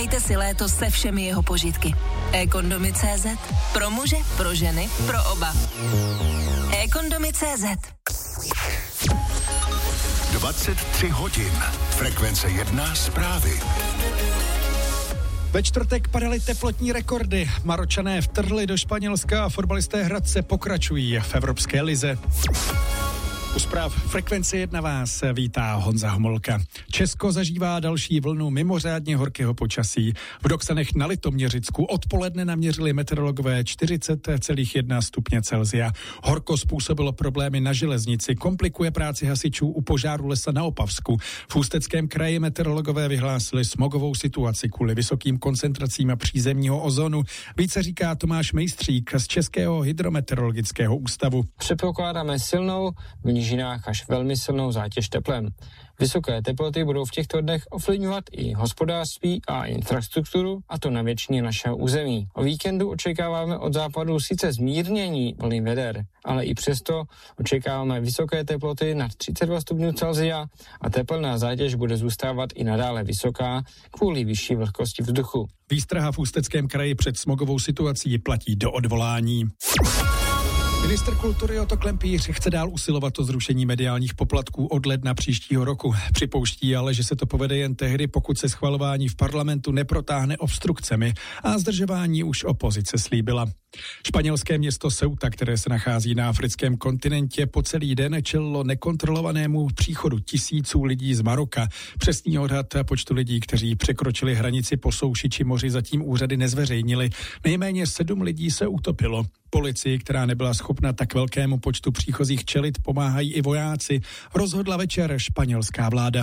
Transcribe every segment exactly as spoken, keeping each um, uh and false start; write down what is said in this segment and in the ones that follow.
Užijte si léto se všemi jeho požitky. ekondomy tečka cé zet. Pro muže, pro ženy, pro oba. ekondomy tečka cé zet. dvacet tři hodin. Frekvence jedna zprávy. Ve čtvrtek padaly teplotní rekordy. Maročané vtrhli do Španělska a fotbalisté Hradce pokračují v Evropské lize. U zpráv Frekvence jedna vás vítá Honza Homolka. Česko zažívá další vlnu mimořádně horkého počasí. V Doksanech na Litoměřicku odpoledne naměřili meteorologové čtyřicet celá jedna stupně Celsia. Horko způsobilo problémy na železnici, komplikuje práci hasičů u požáru lesa na Opavsku. V Ústeckém kraji meteorologové vyhlásili smogovou situaci kvůli vysokým koncentracím přízemního ozonu. Více říká Tomáš Mejstřík z Českého hydrometeorologického ústavu. Předpokládáme silnou, v nížinách až velmi silnou zátěž teplem. Vysoké teploty budou v těchto dnech ovlivňovat i hospodářství a infrastrukturu, a to na většině našeho území. O víkendu očekáváme od západu sice zmírnění vlny veder, ale i přesto očekáváme vysoké teploty nad třicet dva stupňů Celsia a tepelná zátěž bude zůstávat i nadále vysoká kvůli vyšší vlhkosti vzduchu. Výstraha v Ústeckém kraji před smogovou situací platí do odvolání. Ministr kultury Otto Klempíř chce dál usilovat o zrušení mediálních poplatků od ledna příštího roku. Připouští ale, že se to povede jen tehdy, pokud se schvalování v parlamentu neprotáhne obstrukcemi, a zdržování už opozice slíbila. Španělské město Ceuta, které se nachází na africkém kontinentě, po celý den čelilo nekontrolovanému příchodu tisíců lidí z Maroka. Přesný odhad počtu lidí, kteří překročili hranici po souši či moři, zatím úřady nezveřejnili. Nejméně sedm lidí se utopilo. Policii, která nebyla schopna tak velkému počtu příchozích čelit, pomáhají i vojáci, rozhodla večer španělská vláda.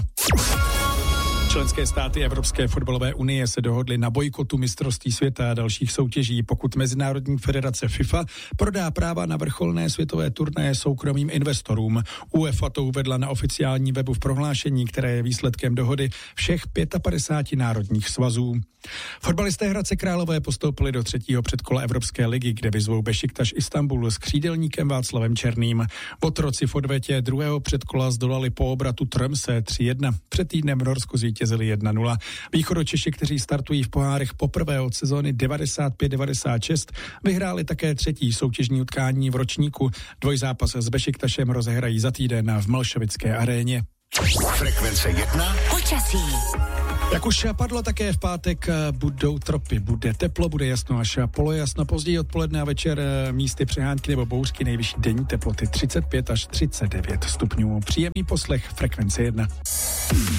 Členské státy Evropské fotbalové unie se dohodly na bojkotu mistrovství světa a dalších soutěží, pokud Mezinárodní federace FIFA prodá práva na vrcholné světové turnaje soukromým investorům. UEFA to uvedla na oficiální webu v prohlášení, které je výsledkem dohody všech padesát pět národních svazů. Fotbalisté Hradce Králové postoupili do třetího předkola Evropské ligy, kde vyzvou Bešiktaš Istanbul s křídelníkem Václavem Černým. Otroci v odvetě druhého předkola zdolali po obratu Tromsø tři jedna. Před týdnem v Norsku zvítězili jedna nula. Východočeši, kteří startují v pohárech poprvé od sezóny devadesát pět devadesát šest, vyhráli také třetí soutěžní utkání v ročníku. Dvojzápas s Bešiktašem rozehrají za týden v Malšovické aréně. Frekvence jedna. Počasí. Jak už padlo také v pátek, budou tropy, bude teplo, bude jasno až polojasno, později odpoledne a večer místy přehánky nebo bouřky, nejvyšší denní teploty třicet pět až třicet devět stupňů. Příjemný poslech Frekvence jedna.